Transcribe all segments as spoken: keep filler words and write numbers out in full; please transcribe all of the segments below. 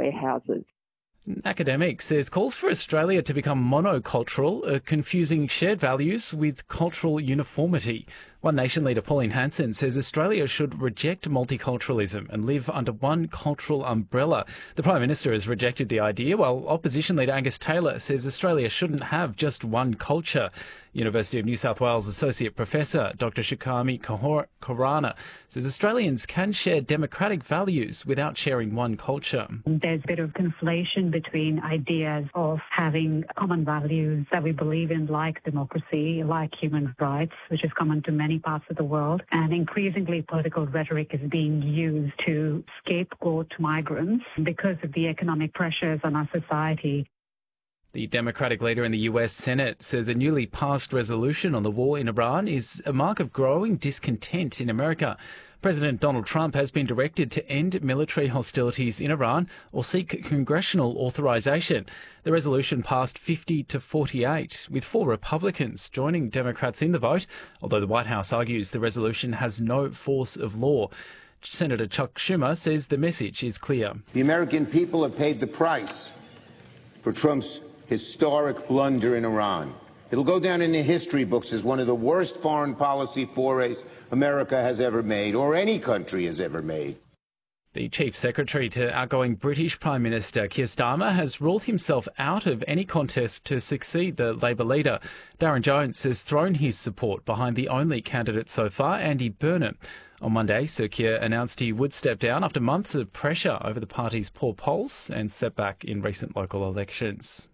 warehouses. An academic says calls for Australia to become monocultural are confusing shared values with cultural uniformity. One Nation leader Pauline Hanson says Australia should reject multiculturalism and live under one cultural umbrella. The Prime Minister has rejected the idea, while Opposition leader Angus Taylor says Australia shouldn't have just one culture. University of New South Wales Associate Professor Doctor Shikami Khorana says Australians can share democratic values without sharing one culture. There's a bit of conflation between ideas of having common values that we believe in, like democracy, like human rights, which is common to many parts of the world, and increasingly political rhetoric is being used to scapegoat migrants because of the economic pressures on our society. The Democratic leader in the U S Senate says a newly passed resolution on the war in Iran is a mark of growing discontent in America. President Donald Trump has been directed to end military hostilities in Iran or seek congressional authorization. The resolution passed fifty to forty-eight, with four Republicans joining Democrats in the vote, although the White House argues the resolution has no force of law. Senator Chuck Schumer says the message is clear. The American people have paid the price for Trump's historic blunder in Iran. It'll go down in the history books as one of the worst foreign policy forays America has ever made, or any country has ever made. The Chief Secretary to outgoing British Prime Minister Keir Starmer has ruled himself out of any contest to succeed the Labor leader. Darren Jones has thrown his support behind the only candidate so far, Andy Burnham. On Monday, Sir Keir announced he would step down after months of pressure over the party's poor polls and setback in recent local elections.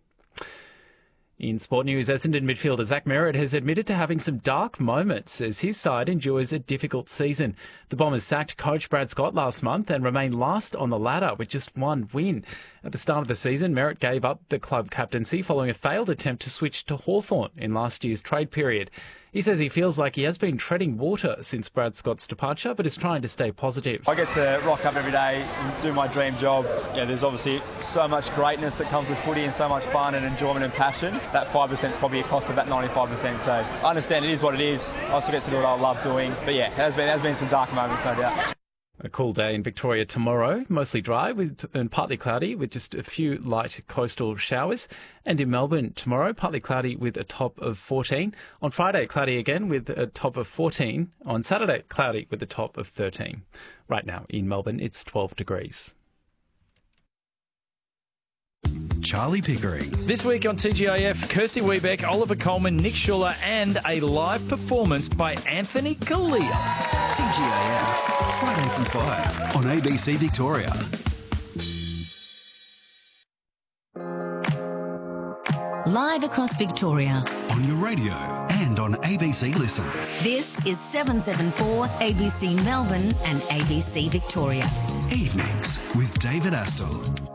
In sport news, Essendon midfielder Zach Merrett has admitted to having some dark moments as his side enjoys a difficult season. The Bombers sacked coach Brad Scott last month and remain last on the ladder with just one win. At the start of the season, Merrett gave up the club captaincy following a failed attempt to switch to Hawthorn in last year's trade period. He says he feels like he has been treading water since Brad Scott's departure, but is trying to stay positive. I get to rock up every day and do my dream job. Yeah, there's obviously so much greatness that comes with footy and so much fun and enjoyment and passion. That five percent is probably a cost of about ninety-five percent, so I understand it is what it is. I also get to do what I love doing. But yeah, there has been, there has been some dark moments, no doubt. A cool day in Victoria tomorrow, mostly dry with and partly cloudy with just a few light coastal showers. And in Melbourne tomorrow, partly cloudy with a top of fourteen. On Friday, cloudy again with a top of fourteen. On Saturday, cloudy with a top of thirteen. Right now in Melbourne, it's twelve degrees. Charlie Pickering. This week on T G I F, Kirsty Wiebeck, Oliver Coleman, Nick Schuller and a live performance by Anthony Kalia. T G I F, Friday from five on A B C Victoria. Live across Victoria. On your radio and on A B C Listen. This is seven seventy-four A B C Melbourne and A B C Victoria. Evenings with David Astle.